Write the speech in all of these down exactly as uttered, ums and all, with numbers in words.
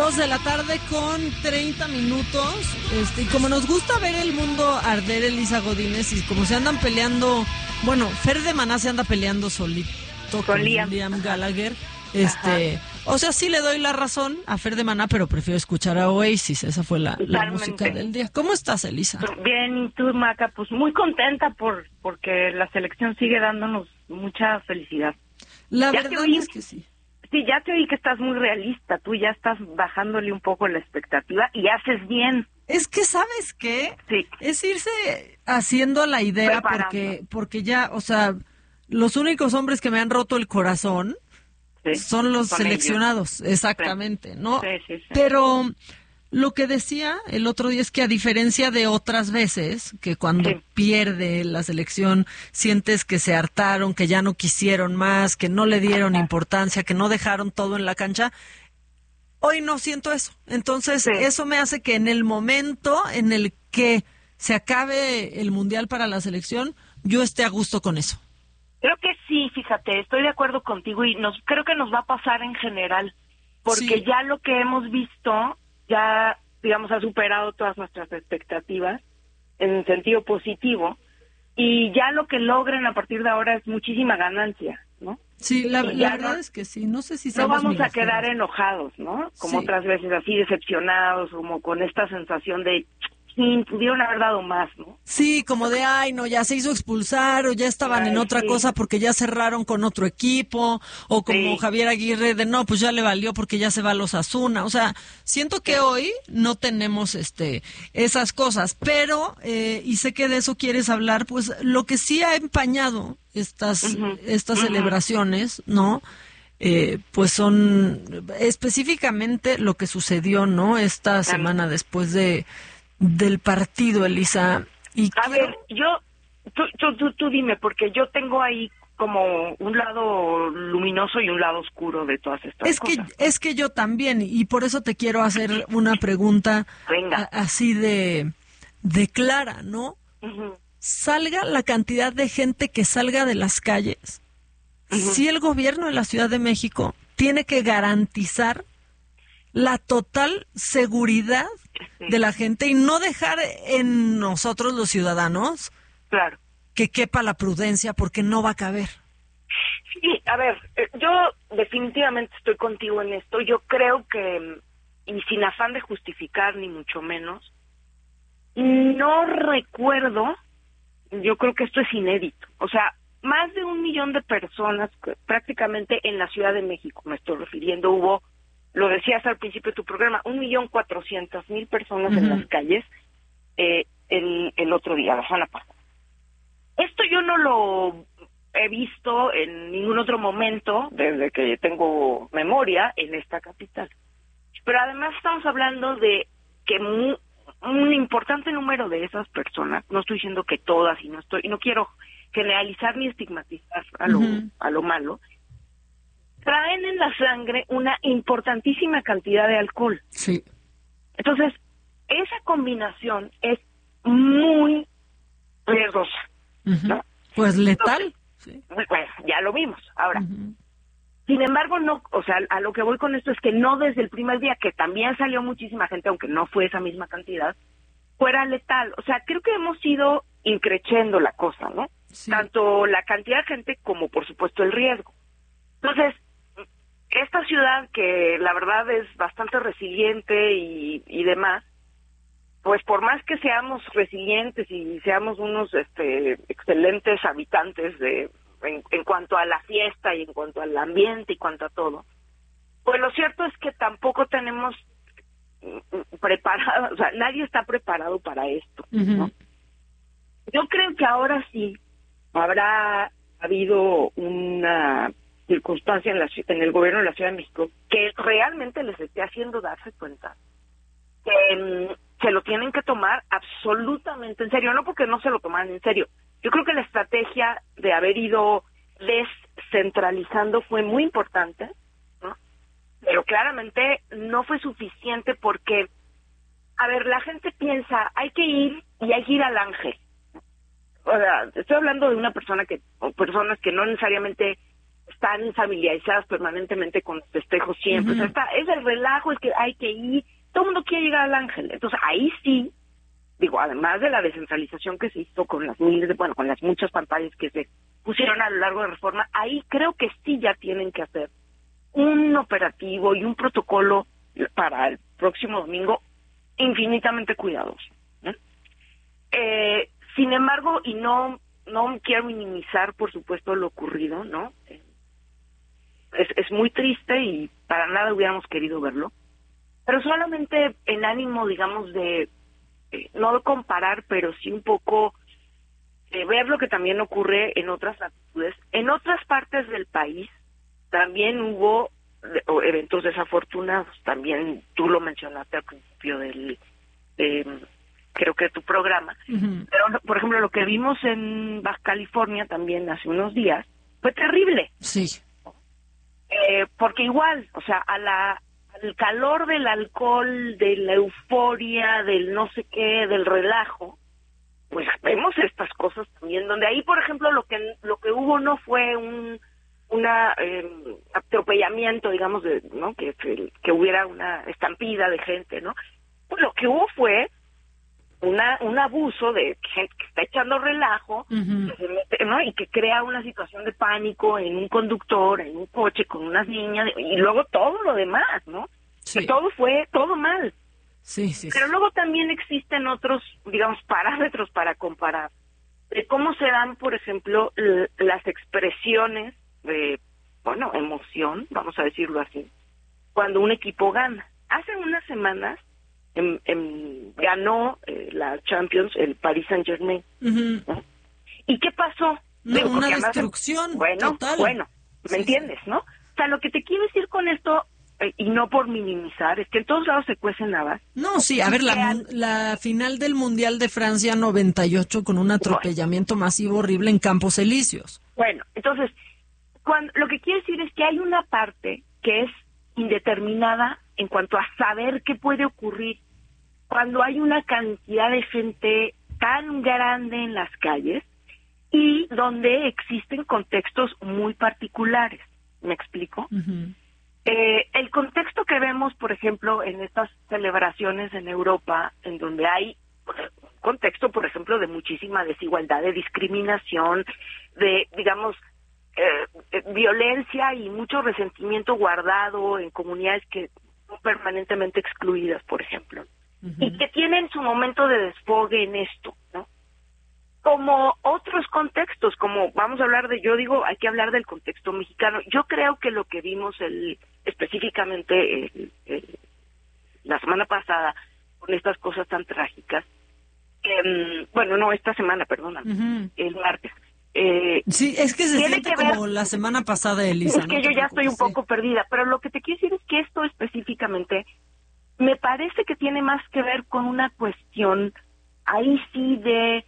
dos de la tarde con treinta minutos. Este, y como nos gusta ver el mundo arder, Elisa Godínez, y como se andan peleando, bueno, Fer de Maná se anda peleando solito con, con Liam. Liam Gallagher. Este, Ajá. O sea, sí le doy la razón a Fer de Maná, pero prefiero escuchar a Oasis. Esa fue la, la música del día. ¿Cómo estás, Elisa? Bien, ¿y tú, Maca? Pues muy contenta por porque la selección sigue dándonos mucha felicidad. La ya verdad es que sí. Sí, ya te oí que estás muy realista. Tú ya estás bajándole un poco la expectativa y haces bien. Es que, ¿sabes qué? Sí. Es irse haciendo la idea porque, porque ya, o sea, los únicos hombres que me han roto el corazón sí, son los son seleccionados, ellos. Exactamente, sí. ¿no? Sí, sí, sí. Pero lo que decía el otro día es que a diferencia de otras veces, que cuando sí. pierde la selección sientes que se hartaron, que ya no quisieron más, que no le dieron Ajá. importancia, que no dejaron todo en la cancha, hoy no siento eso. Entonces, sí. eso me hace que en el momento en el que se acabe el Mundial para la selección, yo esté a gusto con eso. Creo que sí, fíjate, estoy de acuerdo contigo y nos creo que nos va a pasar en general, porque sí. ya lo que hemos visto ya, digamos, ha superado todas nuestras expectativas en sentido positivo y ya lo que logren a partir de ahora es muchísima ganancia, ¿no? Sí, la, la verdad no, es que sí, no sé si no vamos a quedar enojados, ¿no? Como sí. otras veces así decepcionados, como con esta sensación de sí, pudieron haber dado más, ¿no? Sí, como de, ay, no, ya se hizo expulsar o ya estaban ay, en otra sí. cosa porque ya cerraron con otro equipo, o como sí. Javier Aguirre de, no, pues ya le valió porque ya se va a los Asuna. O sea, siento que sí. hoy no tenemos este esas cosas, pero, eh, y sé que de eso quieres hablar, pues lo que sí ha empañado estas, uh-huh. estas uh-huh. celebraciones, ¿no? Eh, pues son específicamente lo que sucedió, ¿no? Esta semana después de del partido, Elisa. Y a quiero... ver, yo, tú, tú, tú, tú dime, porque yo tengo ahí como un lado luminoso y un lado oscuro de todas estas es cosas. Que, es que yo también, y por eso te quiero hacer una pregunta Venga. A, así de, de clara, ¿no? Uh-huh. Salga la cantidad de gente que salga de las calles. Uh-huh. Si el gobierno de la Ciudad de México tiene que garantizar la total seguridad sí. de la gente y no dejar en nosotros los ciudadanos claro. que quepa la prudencia porque no va a caber. Sí, a ver, yo definitivamente estoy contigo en esto. Yo creo que, y sin afán de justificar ni mucho menos, no recuerdo, yo creo que esto es inédito, o sea, más de un millón de personas prácticamente en la Ciudad de México, me estoy refiriendo, hubo lo decías al principio de tu programa, un millón cuatrocientas mil personas uh-huh. en las calles eh, el, el otro día, la semana pasada. Esto yo no lo he visto en ningún otro momento desde que tengo memoria en esta capital. Pero además estamos hablando de que mu, un importante número de esas personas, no estoy diciendo que todas y no estoy, y no quiero generalizar ni estigmatizar a lo, uh-huh. a lo malo, traen en la sangre una importantísima cantidad de alcohol. Sí. Entonces, esa combinación es muy riesgosa, uh-huh. ¿no? Pues letal. Entonces, sí. Bueno, ya lo vimos. Ahora, uh-huh. sin embargo, no, o sea, a lo que voy con esto es que no desde el primer día, que también salió muchísima gente, aunque no fue esa misma cantidad, fuera letal. O sea, creo que hemos ido increciendo la cosa, ¿no? Sí. Tanto la cantidad de gente como, por supuesto, el riesgo. Entonces, esta ciudad que la verdad es bastante resiliente y, y demás, pues por más que seamos resilientes y seamos unos este, excelentes habitantes de en, en cuanto a la fiesta y en cuanto al ambiente y cuanto a todo, pues lo cierto es que tampoco tenemos preparado, o sea, nadie está preparado para esto, uh-huh. ¿no? Yo creo que ahora sí habrá habido una circunstancia en, la, en el gobierno de la Ciudad de México que realmente les esté haciendo darse cuenta que um, se lo tienen que tomar absolutamente en serio, no porque no se lo tomaran en serio. Yo creo que la estrategia de haber ido descentralizando fue muy importante, ¿no? Pero claramente no fue suficiente porque, a ver, la gente piensa, hay que ir y hay que ir al Ángel. O sea, estoy hablando de una persona que, o personas que no necesariamente están familiarizadas permanentemente con los festejos siempre. Uh-huh. O sea, está, es el relajo, el que hay que ir, todo el mundo quiere llegar al Ángel. Entonces ahí sí, digo, además de la descentralización que se hizo con las miles de, bueno, con las muchas pantallas que se pusieron a lo largo de Reforma, ahí creo que sí ya tienen que hacer un operativo y un protocolo para el próximo domingo infinitamente cuidadoso. ¿eh? Eh, sin embargo, y no no quiero minimizar, por supuesto, lo ocurrido, ¿no? Eh, es, es muy triste y para nada hubiéramos querido verlo, pero solamente en ánimo, digamos, de eh, no de comparar, pero sí un poco eh, ver lo que también ocurre en otras latitudes. En otras partes del país también hubo de, o eventos desafortunados. También tú lo mencionaste al principio del, de, creo que tu programa. Uh-huh. Pero, por ejemplo, lo que vimos en Baja California también hace unos días fue terrible. Sí. Eh, porque igual, o sea, a la al calor del alcohol, de la euforia, del no sé qué, del relajo, pues vemos estas cosas también, donde ahí, por ejemplo, lo que lo que hubo no fue un una eh, atropellamiento, digamos, de, ¿no? Que, que que hubiera una estampida de gente, ¿no? Pues lo que hubo fue una un abuso de gente que está echando relajo, uh-huh. que se mete, ¿no? Y que crea una situación de pánico en un conductor, en un coche con unas niñas, y luego todo lo demás, ¿no? Sí. Que todo fue todo mal. Sí, sí. Pero sí. luego también existen otros, digamos, parámetros para comparar de cómo se dan, por ejemplo, l- las expresiones de, bueno, emoción, vamos a decirlo así, cuando un equipo gana. Hace unas semanas en, en, ganó eh, la Champions el Paris Saint-Germain. Uh-huh. ¿no? ¿Y qué pasó? No, Digo, una destrucción en, bueno, total. Bueno, ¿me sí, entiendes, sí. no? O sea, lo que te quiero decir con esto, eh, y no por minimizar, es que en todos lados se cuecen habas. No, sí, a ver, la, la final del Mundial de Francia noventa y ocho con un atropellamiento bueno. masivo horrible en Campos Elíseos. Bueno, entonces, cuando, lo que quiero decir es que hay una parte que es indeterminada en cuanto a saber qué puede ocurrir cuando hay una cantidad de gente tan grande en las calles y donde existen contextos muy particulares. ¿Me explico? Uh-huh. Eh, el contexto que vemos, por ejemplo, en estas celebraciones en Europa, en donde hay un contexto, por ejemplo, de muchísima desigualdad, de discriminación, de, digamos, eh, violencia y mucho resentimiento guardado en comunidades que son permanentemente excluidas, por ejemplo. Uh-huh. Y que tienen su momento de desfogue en esto, ¿no? Como otros contextos, como vamos a hablar de, yo digo, hay que hablar del contexto mexicano. Yo creo que lo que vimos el, específicamente el, el, la semana pasada con estas cosas tan trágicas, eh, bueno, no, esta semana, perdona, uh-huh. el martes. Eh, sí, es que se siente que como ver, la semana pasada, Elisa. Es que ¿no? yo ya estoy un poco sí. perdida, pero lo que te quiero decir es que esto específicamente me parece que tiene más que ver con una cuestión, ahí sí, de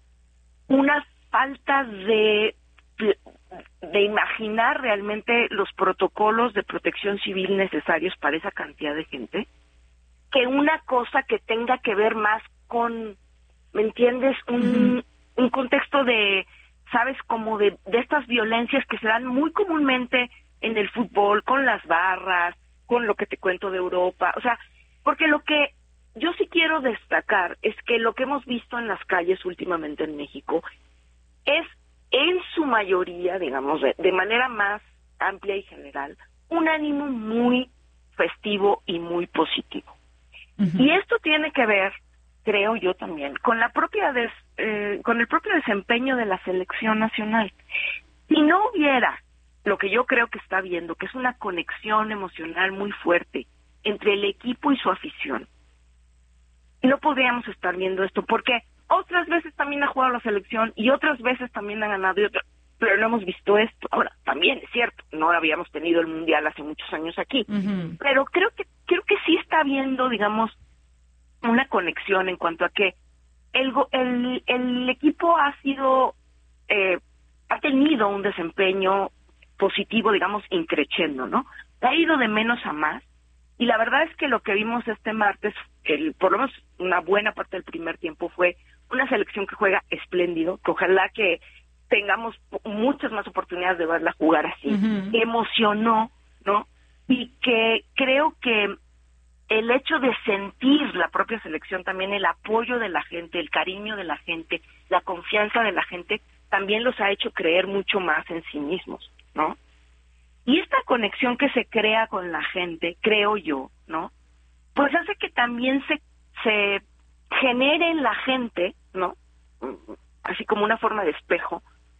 una falta de, de, de imaginar realmente los protocolos de protección civil necesarios para esa cantidad de gente, que una cosa que tenga que ver más con, ¿me entiendes? Un, uh-huh. un contexto de, ¿sabes? Como de, de estas violencias que se dan muy comúnmente en el fútbol, con las barras, con lo que te cuento de Europa, o sea, porque lo que yo sí quiero destacar es que lo que hemos visto en las calles últimamente en México es, en su mayoría, digamos, de, de manera más amplia y general, un ánimo muy festivo y muy positivo. Uh-huh. Y esto tiene que ver, creo yo también, con la propia des, eh, con el propio desempeño de la selección nacional. Si no hubiera lo que yo creo que está viendo, que es una conexión emocional muy fuerte entre el equipo y su afición, no podríamos estar viendo esto, porque otras veces también ha jugado la selección y otras veces también ha ganado, y otras, pero no hemos visto esto. Ahora, también es cierto, no habíamos tenido el Mundial hace muchos años aquí, uh-huh. pero creo que creo que sí está habiendo, digamos, una conexión en cuanto a que el el, el equipo ha sido, eh, ha tenido un desempeño positivo, digamos, increciendo, ¿no? Ha ido de menos a más. Y la verdad es que lo que vimos este martes, el, por lo menos una buena parte del primer tiempo, fue una selección que juega espléndido, que ojalá que tengamos muchas más oportunidades de verla jugar así, Uh-huh. que emocionó, ¿no? Y que creo que el hecho de sentir la propia selección, también el apoyo de la gente, el cariño de la gente, la confianza de la gente, también los ha hecho creer mucho más en sí mismos, ¿no? Y esta conexión que se crea con la gente, creo yo, ¿no? Pues hace que también se, se genere en la gente, ¿no? Así como una forma de espejo,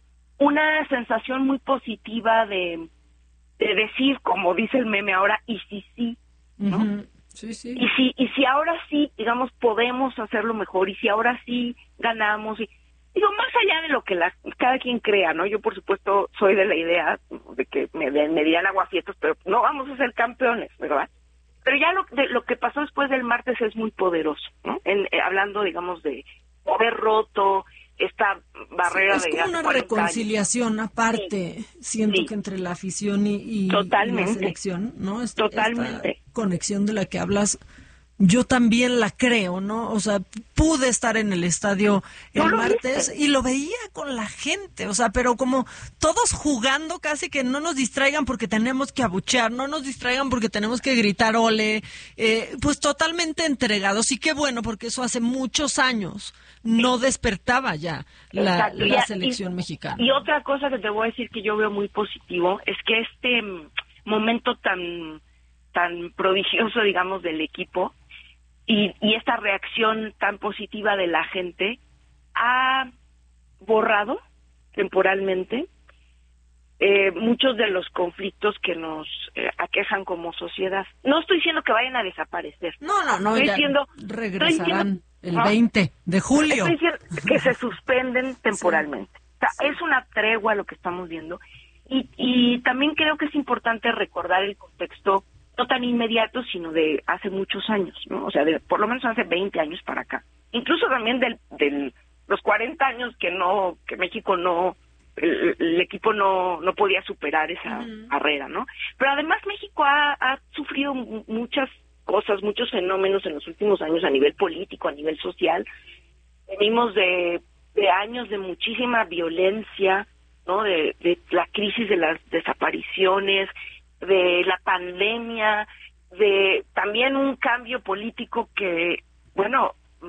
una sensación muy positiva de, de decir, como dice el meme ahora, y si sí, ¿no? Uh-huh. Sí, sí. Y si, y si ahora sí, digamos, podemos hacerlo mejor, y si ahora sí ganamos, y digo, más allá de lo que la, cada quien crea, ¿no? Yo, por supuesto, soy de la idea de que me, me dirán aguafiestas, pero no vamos a ser campeones, ¿verdad? Pero ya lo, de, lo que pasó después del martes es muy poderoso, ¿no? En, eh, hablando, digamos, de haber roto esta barrera sí, es de... como una reconciliación años. Aparte, sí. Siento sí. que entre la afición y, y, y la selección, ¿no? Esta, Totalmente. Esta conexión de la que hablas, yo también la creo, ¿no? O sea, pude estar en el estadio el martes y lo veía con la gente, o sea, pero como todos jugando, casi que no nos distraigan porque tenemos que abuchear, no nos distraigan porque tenemos que gritar ole, eh, pues totalmente entregados. Y qué bueno, porque eso hace muchos años no despertaba ya la, la selección y, mexicana. Y otra cosa que te voy a decir que yo veo muy positivo es que este momento tan, tan prodigioso, digamos, del equipo, Y, y esta reacción tan positiva de la gente ha borrado temporalmente eh, muchos de los conflictos que nos eh, aquejan como sociedad. No estoy diciendo que vayan a desaparecer. No, no, no, estoy ya diciendo, regresarán estoy diciendo, el ¿no? veinte de julio. Estoy diciendo que se suspenden temporalmente. Sí. O sea, Sí. es una tregua lo que estamos viendo. Y, y también creo que es importante recordar el contexto no tan inmediato, sino de hace muchos años, ¿no? O sea, de, por lo menos hace veinte años para acá. Incluso también del, del los cuarenta años que no, que México no, el, el equipo no, no podía superar esa uh-huh. barrera, ¿no? Pero además México ha, ha sufrido muchas cosas, muchos fenómenos en los últimos años a nivel político, a nivel social. Venimos de, de años de muchísima violencia, ¿no? De, de la crisis de las desapariciones, de la pandemia, de también un cambio político que, bueno,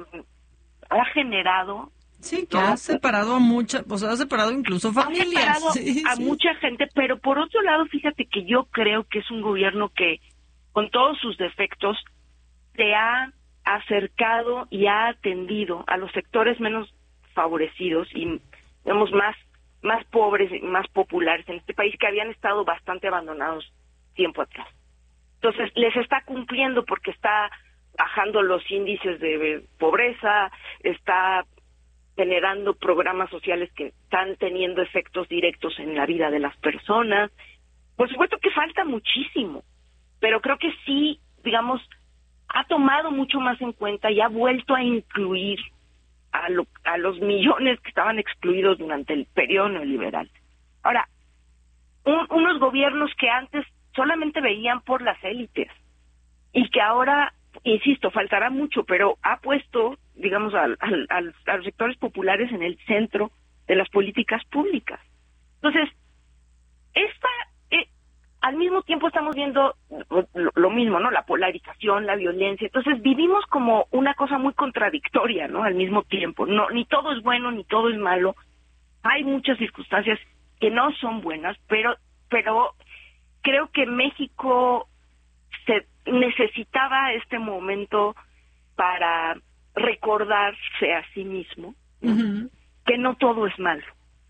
ha generado... Sí, que ¿no? ha separado a muchas, o sea, ha separado incluso familias. Ha separado sí, a sí. mucha gente, pero por otro lado, fíjate que yo creo que es un gobierno que, con todos sus defectos, se ha acercado y ha atendido a los sectores menos favorecidos y, digamos, más, más pobres y más populares en este país, que habían estado bastante abandonados tiempo atrás. Entonces, les está cumpliendo porque está bajando los índices de pobreza, está generando programas sociales que están teniendo efectos directos en la vida de las personas. Por supuesto que falta muchísimo, pero creo que sí, digamos, ha tomado mucho más en cuenta y ha vuelto a incluir a, lo, a los millones que estaban excluidos durante el periodo neoliberal. Ahora, un, unos gobiernos que antes solamente veían por las élites y que ahora, insisto, faltará mucho, pero ha puesto, digamos, al, al, al, a los sectores populares en el centro de las políticas públicas. Entonces, esta, eh, al mismo tiempo estamos viendo lo, lo mismo, ¿no? La polarización, la violencia. Entonces, vivimos como una cosa muy contradictoria, ¿no? Al mismo tiempo. No, ni todo es bueno, ni todo es malo. Hay muchas circunstancias que no son buenas, pero, pero creo que México se necesitaba este momento para recordarse a sí mismo, ¿no? Uh-huh. que no todo es malo.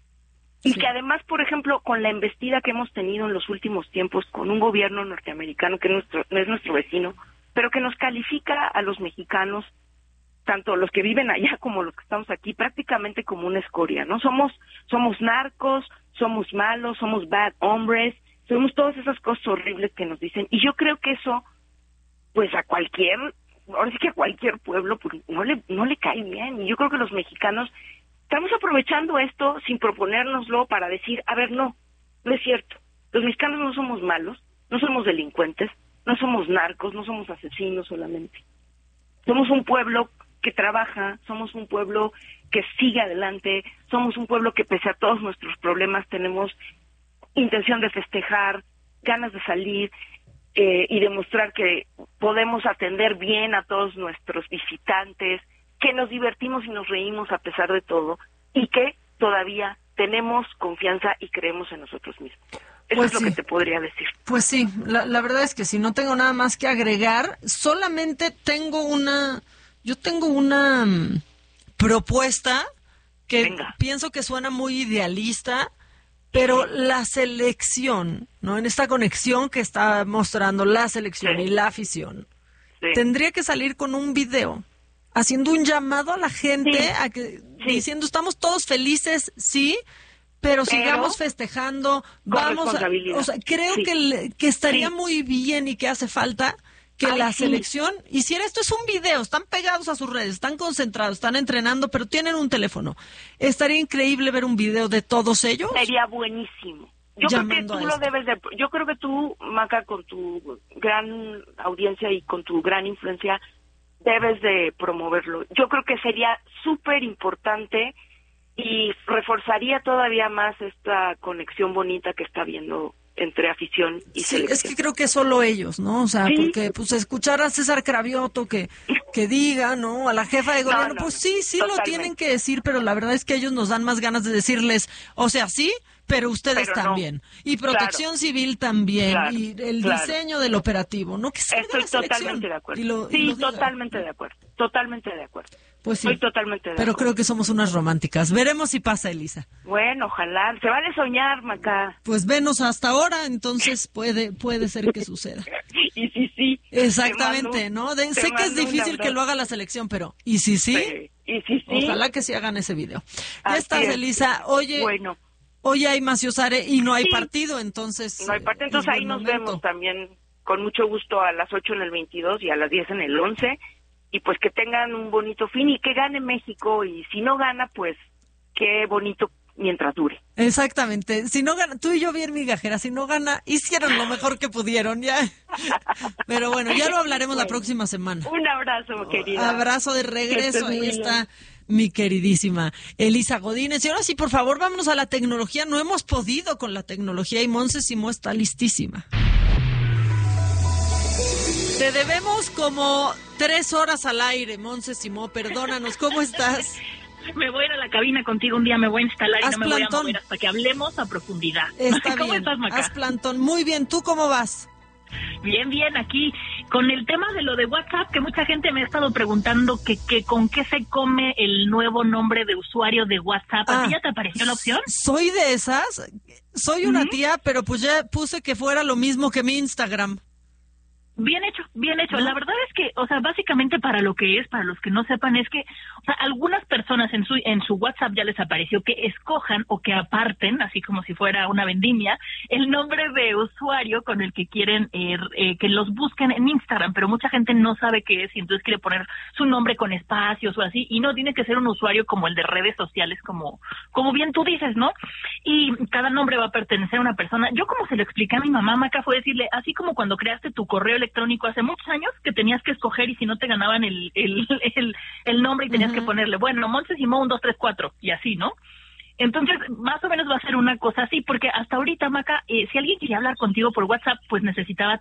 Y sí. que además, por ejemplo, con la embestida que hemos tenido en los últimos tiempos con un gobierno norteamericano que no es nuestro, no es nuestro vecino, pero que nos califica a los mexicanos, tanto los que viven allá como los que estamos aquí, prácticamente como una escoria, ¿no? Somos, somos narcos, somos malos, somos bad hombres, somos todas esas cosas horribles que nos dicen. Y yo creo que eso, pues a cualquier, ahora sí que a cualquier pueblo, pues no le, no le cae bien. Y yo creo que los mexicanos estamos aprovechando esto sin proponérnoslo para decir, a ver, no, no es cierto. Los mexicanos no somos malos, no somos delincuentes, no somos narcos, no somos asesinos solamente. Somos un pueblo que trabaja, somos un pueblo que sigue adelante, somos un pueblo que pese a todos nuestros problemas tenemos intención de festejar, ganas de salir eh, y demostrar que podemos atender bien a todos nuestros visitantes, que nos divertimos y nos reímos a pesar de todo y que todavía tenemos confianza y creemos en nosotros mismos. Eso Pues es lo sí. que te podría decir. Pues sí, la, la verdad es que si no tengo nada más que agregar, solamente tengo una, yo tengo una mm, propuesta que Venga. pienso que suena muy idealista, pero la selección, ¿no? En esta conexión que está mostrando la selección Sí. y la afición, Sí. tendría que salir con un video haciendo un llamado a la gente, Sí. a que, Sí. diciendo estamos todos felices, sí, pero, Pero sigamos festejando, vamos a, responsabilidad. o sea, creo Sí. que, le- que estaría Sí. muy bien y que hace falta que Ay, la sí. selección hiciera esto. Es un video, están pegados a sus redes, están concentrados, están entrenando, pero tienen un teléfono. Estaría increíble ver un video de todos ellos. Sería buenísimo. Yo creo que Llamando tú a lo esto. debes de... Yo creo que tú, Maca, con tu gran audiencia y con tu gran influencia, debes de promoverlo. Yo creo que sería súper importante y reforzaría todavía más esta conexión bonita que está habiendo entre afición y Sí, selección. es que creo que solo ellos, ¿no? O sea, Sí. porque pues escuchar a César Cravioto que, que diga, ¿no? A la jefa de No, gobierno, no, pues no. sí, sí lo Totalmente. tienen que decir, pero la verdad es que ellos nos dan más ganas de decirles, o sea, sí, pero ustedes Pero no. también. Y protección Claro. civil también, Claro, y el claro. diseño del operativo, ¿no? Que salga Estoy la selección totalmente de acuerdo. y lo- y sí, lo diga. totalmente de acuerdo. Totalmente de acuerdo. Pues sí, Estoy totalmente de pero acuerdo. creo que somos unas románticas. Veremos si pasa, Elisa. Bueno, ojalá. Se vale soñar, Maca. Pues venos hasta ahora, entonces puede, puede ser que suceda. Y sí, sí. Exactamente, Te mando- ¿no? De- te sé que es mando un difícil que abrazo. lo haga la selección, pero ¿y si sí? Sí. Y sí, sí. Ojalá que sí hagan ese video. Ya Así estás, es. Elisa. Oye, Bueno, hoy hay Maciosare y no hay Sí. partido, entonces... no hay parte. eh, Entonces es ahí buen nos momento. vemos también con mucho gusto a las ocho en el veintidós y a las diez en el once. Y pues que tengan un bonito fin y que gane México. Y si no gana, pues qué bonito mientras dure. Exactamente. Si no gana, tú y yo bien migajera, si no gana, hicieron lo mejor que pudieron, ya. Pero bueno, ya lo hablaremos la Bueno. próxima semana. Un abrazo, querida. Abrazo de Que regreso, estés ahí muy está mi queridísima Elisa Godínez. Y ahora sí, por favor, vámonos a la tecnología. No hemos podido con la tecnología y Monse Simó está listísima. Te debemos como tres horas al aire, Monse Simó, perdónanos, ¿cómo estás? Me voy a ir a la cabina contigo un día, me voy a instalar y Haz no me voy a plantón. mover hasta que hablemos a profundidad. Está ¿Cómo bien, estás, Maca? haz plantón. Muy bien, ¿tú cómo vas? Bien, bien, aquí con el tema de lo de WhatsApp, que mucha gente me ha estado preguntando que, que con qué se come el nuevo nombre de usuario de WhatsApp. ¿A Ah. ti ya te apareció la opción? Soy de esas, soy una Ujú. tía, pero pues ya puse que fuera lo mismo que mi Instagram. Bien hecho, bien hecho. ¿No? La verdad es que, o sea, básicamente para lo que es, para los que no sepan, es que, o sea, algunas personas en su en su WhatsApp ya les apareció que escojan o que aparten, así como si fuera una vendimia, el nombre de usuario con el que quieren eh, eh, que los busquen en Instagram, pero mucha gente no sabe qué es y entonces quiere poner su nombre con espacios o así, y no tiene que ser un usuario como el de redes sociales, como como bien tú dices, ¿no? Y cada nombre va a pertenecer a una persona. Yo como se lo expliqué a mi mamá, Maca, fue decirle, así como cuando creaste tu correo electrónico hace muchos años, que tenías que escoger y si no te ganaban el el, el, el nombre y tenías Ujú. que ponerle, bueno, Montse Simón un, dos, tres, cuatro, y así, ¿no? Entonces, más o menos va a ser una cosa así, porque hasta ahorita, Maca, eh, si alguien quería hablar contigo por WhatsApp, pues necesitaba